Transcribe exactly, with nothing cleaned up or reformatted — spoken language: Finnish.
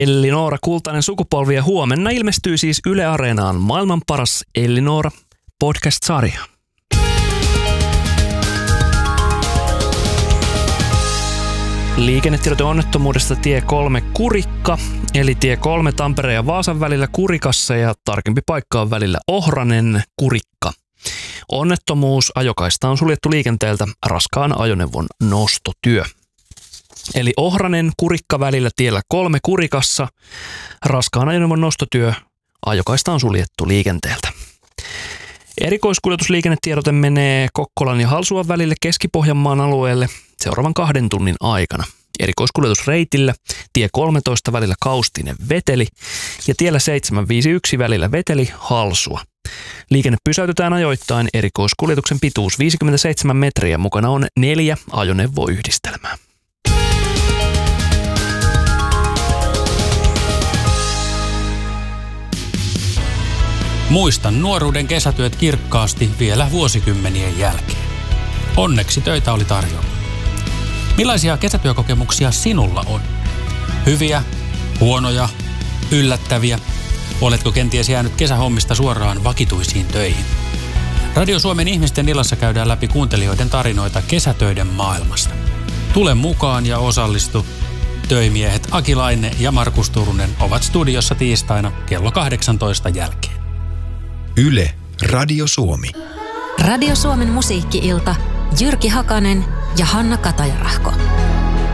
Elinora kultainen sukupolvi ja huomenna ilmestyy siis Yle Areenaan maailman paras Elinora podcast-sarja. Liikennetiedote onnettomuudesta tie kolme Kurikka, eli tie kolme Tampereen ja Vaasan välillä Kurikassa ja tarkempi paikka on välillä Ohranen Kurikka. Onnettomuus, ajokaista on suljettu liikenteeltä, raskaan ajoneuvon nostotyö. Eli Ohranen Kurikka välillä tiellä kolme Kurikassa, raskaan ajoneuvon nostotyö, ajokaista on suljettu liikenteeltä. Erikoiskuljetusliikennetiedote menee Kokkolan ja Halsuan välille Keski-Pohjanmaan alueelle seuraavan kahden tunnin aikana. Erikoiskuljetusreitillä tie kolmetoista välillä Kaustinen Veteli ja tiellä seitsemän viisi yksi välillä Veteli Halsua. Liikenne pysäytetään ajoittain, erikoiskuljetuksen pituus viisikymmentäseitsemän metriä, mukana on neljä ajoneuvoyhdistelmää. Muistan nuoruuden kesätyöt kirkkaasti vielä vuosikymmenien jälkeen. Onneksi töitä oli tarjolla. Millaisia kesätyökokemuksia sinulla on? Hyviä, huonoja, yllättäviä? Oletko kenties jäänyt kesähommista suoraan vakituisiin töihin? Radio Suomen ihmisten illassa käydään läpi kuuntelijoiden tarinoita kesätöiden maailmasta. Tule mukaan ja osallistu. Töimiehet Aki Laine ja Markus Turunen ovat studiossa tiistaina kello kahdeksantoista jälkeen. Yle Radio Suomi. Radio Suomen musiikki-ilta. Jyrki Hakanen ja Hanna Katajarahko.